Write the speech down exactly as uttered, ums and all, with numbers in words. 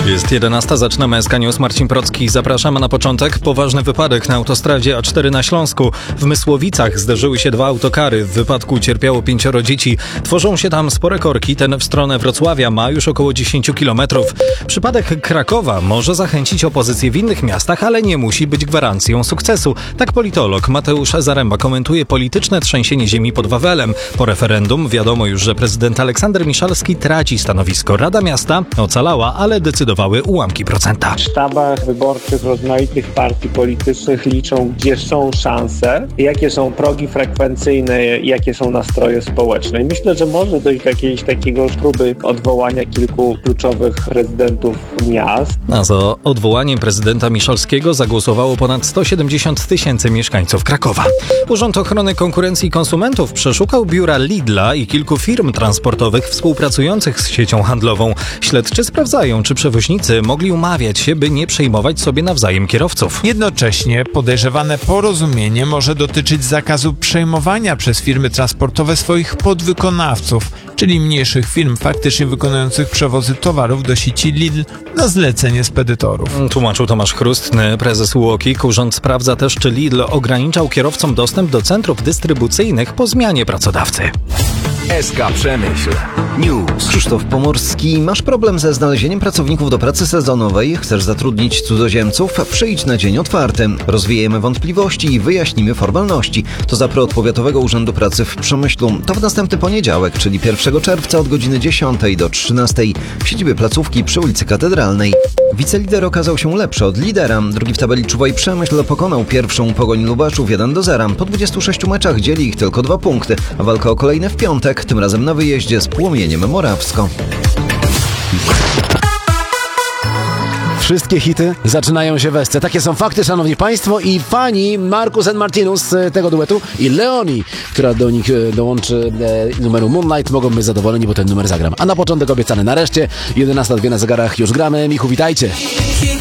Jest jedenasta, zaczynamy S K News. Marcin Procki, zapraszamy na początek. Poważny wypadek na autostradzie A cztery na Śląsku. W Mysłowicach zderzyły się dwa autokary. W wypadku cierpiało pięcioro dzieci. Tworzą się tam spore korki. Ten w stronę Wrocławia ma już około dziesięć kilometrów. Przypadek Krakowa może zachęcić opozycję w innych miastach, ale nie musi być gwarancją sukcesu. Tak politolog Mateusz Zaremba komentuje polityczne trzęsienie ziemi pod Wawelem. Po referendum wiadomo już, że prezydent Aleksander Miszalski traci stanowisko. Rada Miasta ocalała, ale decydowały ułamki procenta. W sztabach wyborczych rozmaitych partii politycznych liczą, gdzie są szanse, jakie są progi frekwencyjne, jakie są nastroje społeczne. I myślę, że może dojść do jakiejś takiego próby odwołania kilku kluczowych prezydentów miast. A za odwołaniem prezydenta Miszalskiego zagłosowało ponad sto siedemdziesiąt tysięcy mieszkańców Krakowa. Urząd Ochrony Konkurencji i Konsumentów przeszukał biura Lidla i kilku firm transportowych współpracujących z siecią handlową. Śledczy sprawdzają, czy przewoźnicy mogli umawiać się, by nie przejmować sobie nawzajem kierowców. Jednocześnie podejrzewane porozumienie może dotyczyć zakazu przejmowania przez firmy transportowe swoich podwykonawców, czyli mniejszych firm faktycznie wykonujących przewozy towarów do sieci Lidl na zlecenie spedytorów. Tłumaczył Tomasz Chrustny, prezes UOKiK. Urząd sprawdza też, czy Lidl ograniczał kierowcom dostęp do centrów dystrybucyjnych po zmianie pracodawcy. S K Przemyśl News. Krzysztof Pomorski. Masz problem ze znalezieniem pracowników do pracy sezonowej? Chcesz zatrudnić cudzoziemców? Przyjdź na dzień otwarty. Rozwiejemy wątpliwości i wyjaśnimy formalności. To zapro od Powiatowego Urzędu Pracy w Przemyślu. To w następny poniedziałek, czyli pierwszego czerwca od godziny dziesiątej do trzynastej w siedzibie placówki przy ulicy Katedralnej. Wicelider okazał się lepszy od lidera. Drugi w tabeli Czuwaj Przemyśl pokonał pierwszą Pogoń Lubaszów jeden do zera. Po dwudziestu sześciu meczach dzieli ich tylko dwa punkty, a walka o kolejne w piątek, tym razem na wyjeździe z Płomieniem Morawsko. Wszystkie hity zaczynają się w Esce. Takie są fakty, szanowni państwo, i fani Marcus and Martinus z tego duetu i Leoni, która do nich dołączy e, numeru Moonlight, mogą być zadowoleni, bo ten numer zagram. A na początek obiecany nareszcie, jedenasta dwie na zegarach, już gramy. Michu, witajcie.